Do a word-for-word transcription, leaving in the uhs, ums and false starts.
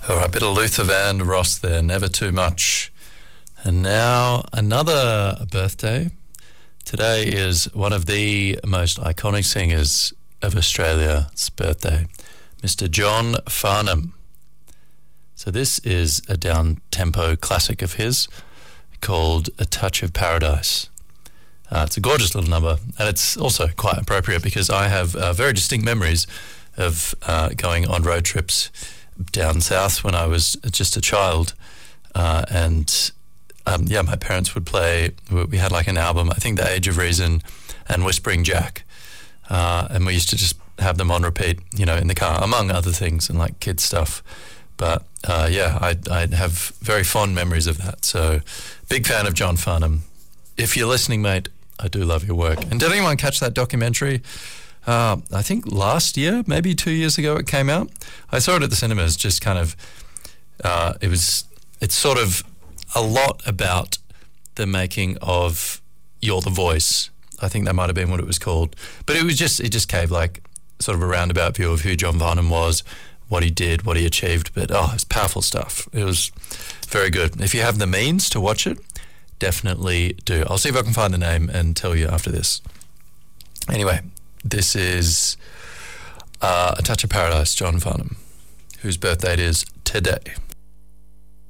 All right, bit of Luther Vandross there, Never Too Much. And now another birthday. Today is one of the most iconic singers of Australia's birthday, Mister John Farnham. So this is a down-tempo classic of his called A Touch of Paradise. Uh, it's a gorgeous little number, and it's also quite appropriate because I have uh, very distinct memories of uh, going on road trips down south when I was just a child, uh, and um, yeah, my parents would play. We had like an album, I think, The Age of Reason and Whispering Jack, uh, and we used to just have them on repeat, you know, in the car, among other things, and like kids stuff. But uh, yeah, I I have very fond memories of that. So, big fan of John Farnham. If you're listening, mate, I do love your work. And did anyone catch that documentary? Uh, I think last year, maybe two years ago, it came out. I saw it at the cinemas. Just kind of, uh, it was. It's sort of a lot about the making of You're the Voice. I think that might have been what it was called. But it was just, it just gave like sort of a roundabout view of who John Farnham was, what he did, what he achieved. But oh, it's powerful stuff. It was very good. If you have the means to watch it, definitely do. I'll see if I can find the name and tell you after this. Anyway. This is uh, A Touch of Paradise, John Farnham, whose birthday it is today.